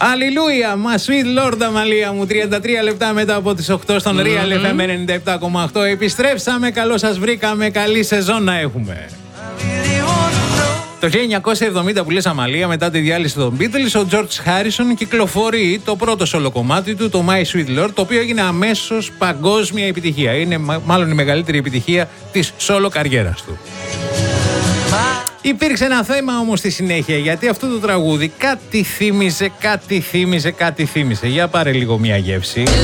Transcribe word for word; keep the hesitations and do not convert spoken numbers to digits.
Αλληλούια, μα sweet Lord Αμαλία μου. τριάντα τρία λεπτά μετά από τις οκτώ στον mm-hmm. Real εφ εμ ενενήντα επτά κόμμα οκτώ. Επιστρέψαμε, καλώς σας βρήκαμε, καλή σεζόν να έχουμε. Το χίλια εννιακόσια εβδομήντα που λες Αμαλία, μετά τη διάλυση των Beatles, ο George Harrison κυκλοφορεί το πρώτο σόλο κομμάτι του, το My Sweet Lord, το οποίο έγινε αμέσως παγκόσμια επιτυχία. Είναι μάλλον η μεγαλύτερη επιτυχία της σόλο καριέρας του. Υπήρξε ένα θέμα όμως στη συνέχεια, γιατί αυτό το τραγούδι κάτι θύμιζε, κάτι θύμιζε, κάτι θύμιζε. Για πάρε λίγο μια γεύση.